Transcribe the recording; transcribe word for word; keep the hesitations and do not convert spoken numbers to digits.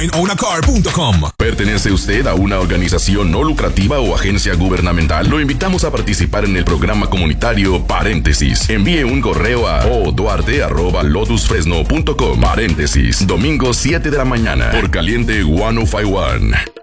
en own a car punto com. ¿Pertenece usted a una organización no lucrativa o agencia gubernamental? Lo invitamos a participar en el programa comunitario Paréntesis. Envíe un correo a oduarte arroba lotus fresno punto com. Paréntesis, domingo siete de la mañana, por Caliente ciento cincuenta y uno.